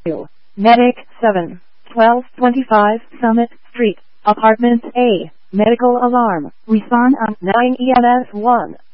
Medic 7, 1225 Summit Street, Apartment A. Medical alarm. Respond on 9 EMS 1.